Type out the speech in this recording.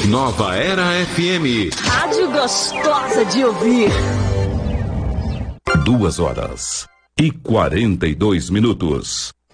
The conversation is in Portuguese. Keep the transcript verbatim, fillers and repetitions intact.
Nova Era F M. Rádio gostosa de ouvir. Duas horas e quarenta e dois minutos.